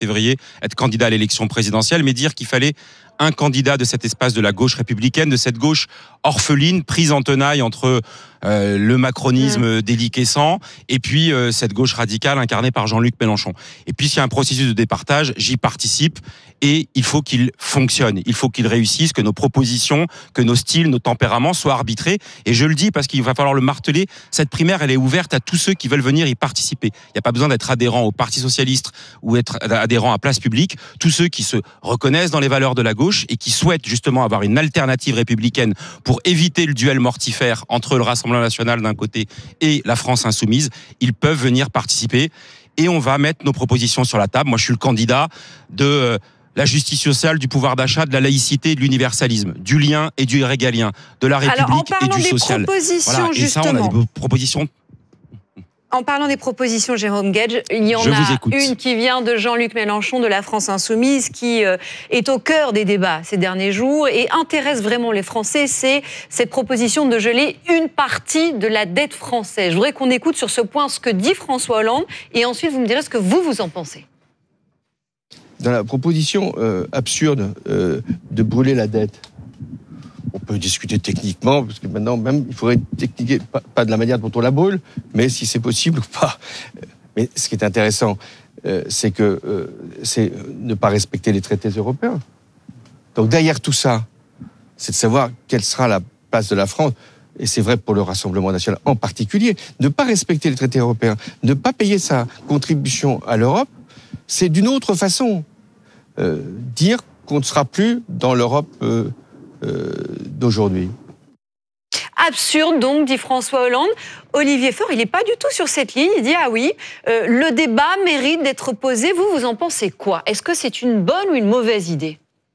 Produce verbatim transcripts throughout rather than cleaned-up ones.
février, être candidat à l'élection présidentielle, mais dire qu'il fallait un candidat de cet espace de la gauche républicaine, de cette gauche orpheline, prise en tenaille entre euh, le macronisme mmh. déliquescent et puis euh, cette gauche radicale incarnée par Jean-Luc Mélenchon. Et puis s'il y a un processus de départage, j'y participe et il faut qu'il fonctionne, il faut qu'il réussisse, que nos propositions, que nos styles, nos tempéraments soient arbitrés. Et je le dis parce qu'il va falloir le marteler, cette primaire, elle est ouverte à tous ceux qui veulent venir y participer. Il n'y a pas besoin d'être adhérent au Parti socialiste ou être adhérent à Place Publique. Tous ceux qui se reconnaissent dans les valeurs de la gauche et qui souhaitent justement avoir une alternative républicaine pour éviter le duel mortifère entre le Rassemblement national d'un côté et la France insoumise, ils peuvent venir participer et on va mettre nos propositions sur la table. Moi, je suis le candidat de euh, la justice sociale, du pouvoir d'achat, de la laïcité, de l'universalisme, du lien et du régalien, de la République Alors, et du social. Voilà. Et ça, on a des propositions. En parlant des propositions, Jérôme Guedj, il y en a une qui vient de Jean-Luc Mélenchon de la France Insoumise, qui euh, est au cœur des débats ces derniers jours et intéresse vraiment les Français. C'est cette proposition de geler une partie de la dette française. Je voudrais qu'on écoute sur ce point ce que dit François Hollande et ensuite vous me direz ce que vous, vous en pensez. Dans la proposition euh, absurde euh, de brûler la dette, on peut discuter techniquement, parce que maintenant, même, il faudrait techniquer, pas, pas de la manière dont on la brûle, mais si c'est possible ou pas. Mais ce qui est intéressant, euh, c'est que euh, c'est ne pas respecter les traités européens. Donc derrière tout ça, c'est de savoir quelle sera la place de la France, et c'est vrai pour le Rassemblement national en particulier, ne pas respecter les traités européens, ne pas payer sa contribution à l'Europe, c'est d'une autre façon euh, dire qu'on ne sera plus dans l'Europe euh, Euh, d'aujourd'hui. Absurde donc, dit François Hollande. Olivier Faure, il n'est pas du tout sur cette ligne. Il dit, ah oui, euh, le débat mérite d'être posé. Vous, vous en pensez quoi? Est-ce que c'est une bonne ou une mauvaise idée?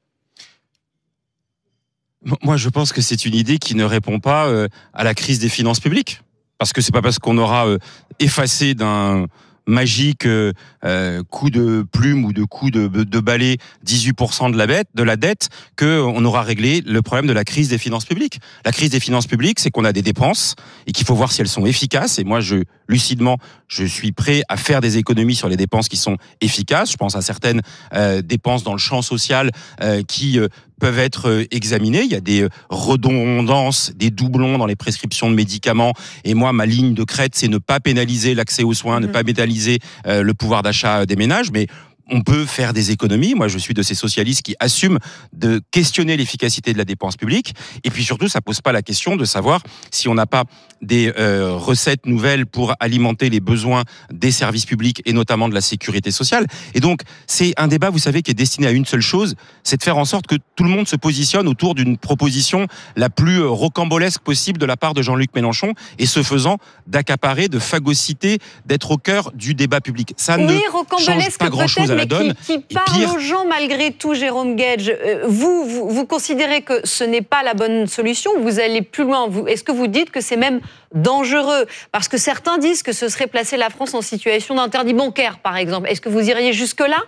Moi, je pense que c'est une idée qui ne répond pas euh, à la crise des finances publiques. Parce que c'est pas parce qu'on aura euh, effacé d'un magique euh, euh, coup de plume ou de coup de, de balai dix-huit pour cent de la dette, de la dette, qu'on aura réglé le problème de la crise des finances publiques. La crise des finances publiques, c'est qu'on a des dépenses et qu'il faut voir si elles sont efficaces. Et moi, je lucidement, je suis prêt à faire des économies sur les dépenses qui sont efficaces. Je pense à certaines euh, dépenses dans le champ social euh, qui euh, peuvent être examinées. Il y a des redondances, des doublons dans les prescriptions de médicaments. Et moi, ma ligne de crête, c'est ne pas pénaliser l'accès aux soins, mmh. ne pas pénaliser euh, le pouvoir d'achat des ménages. Mais on peut faire des économies. Moi, je suis de ces socialistes qui assument de questionner l'efficacité de la dépense publique. Et puis surtout, ça pose pas la question de savoir si on n'a pas des euh, recettes nouvelles pour alimenter les besoins des services publics et notamment de la sécurité sociale. Et donc, c'est un débat, vous savez, qui est destiné à une seule chose, c'est de faire en sorte que tout le monde se positionne autour d'une proposition la plus rocambolesque possible de la part de Jean-Luc Mélenchon et ce faisant d'accaparer, de phagocyter, d'être au cœur du débat public. Ça oui, ne change pas grand-chose à la donne. Qui, qui parle pire... aux gens malgré tout, Jérôme Guedj. Vous, vous, vous considérez que ce n'est pas la bonne solution? Vous allez plus loin. Vous, est-ce que vous dites que c'est même dangereux? Parce que certains disent que ce serait placer la France en situation d'interdit bancaire, par exemple. Est-ce que vous iriez jusque-là?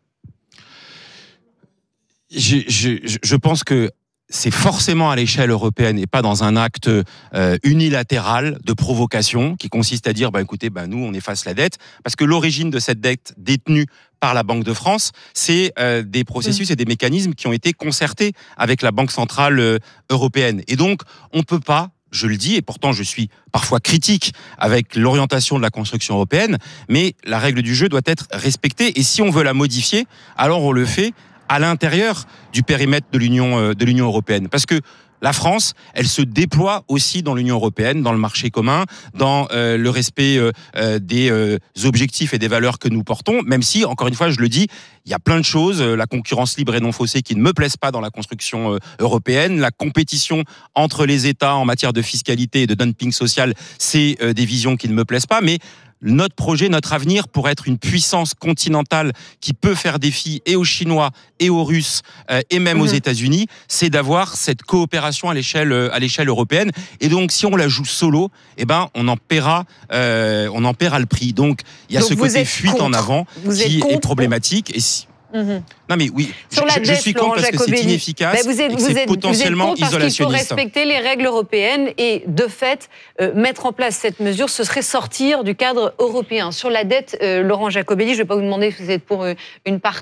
je, je, je pense que c'est forcément à l'échelle européenne et pas dans un acte euh, unilatéral de provocation qui consiste à dire bah écoutez bah nous on efface la dette parce que l'origine de cette dette détenue par la Banque de France, c'est euh, des processus et des mécanismes qui ont été concertés avec la Banque centrale euh, européenne. Et donc on peut pas, je le dis, et pourtant je suis parfois critique avec l'orientation de la construction européenne, mais la règle du jeu doit être respectée et si on veut la modifier, alors on le fait à l'intérieur du périmètre de l'Union de l'Union européenne. Parce que la France, elle se déploie aussi dans l'Union européenne, dans le marché commun, dans euh, le respect euh, des euh, objectifs et des valeurs que nous portons, même si, encore une fois, je le dis, il y a plein de choses, euh, la concurrence libre et non faussée qui ne me plaisent pas dans la construction euh, européenne, la compétition entre les États en matière de fiscalité et de dumping social, c'est euh, des visions qui ne me plaisent pas, mais notre projet, notre avenir pour être une puissance continentale qui peut faire défi et aux Chinois et aux Russes euh, et même mmh. aux États-Unis, c'est d'avoir cette coopération à l'échelle à l'échelle européenne. Et donc, si on la joue solo, eh ben, on en paiera, euh, on en paiera le prix. Donc, il y a donc ce côté fuite contre. en avant vous qui est problématique. Et si... Mmh. Non mais oui, sur je, la dette, je suis contre parce que c'est inefficace ben vous êtes, et que vous c'est êtes, potentiellement vous êtes contre isolationniste. Parce qu'il faut respecter les règles européennes et de fait, euh, mettre en place cette mesure, ce serait sortir du cadre européen. Sur la dette, euh, Laurent Jacobelli, je ne vais pas vous demander si vous êtes pour euh, une partie